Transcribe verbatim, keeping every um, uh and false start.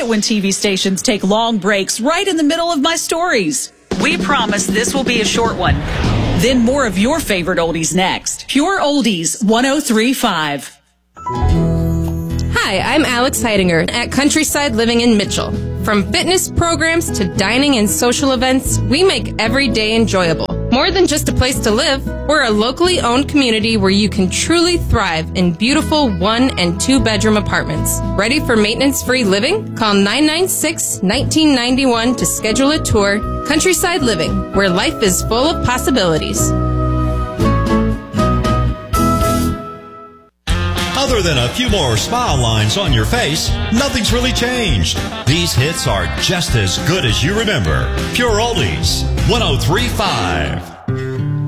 when T V stations take long breaks right in the middle of my stories. We promise this will be a short one. Then more of your favorite oldies next. Pure Oldies one oh three point five. Hi, I'm Alex Heidinger at Countryside Living in Mitchell. From fitness programs to dining and social events, we make every day enjoyable. More than just a place to live, we're a locally owned community where you can truly thrive in beautiful one and two bedroom apartments. Ready for maintenance-free living? Call nine nine six, one nine nine one to schedule a tour. Countryside Living, where life is full of possibilities. Other than a few more smile lines on your face, nothing's really changed. These hits are just as good as you remember. Pure Oldies, one oh three point five.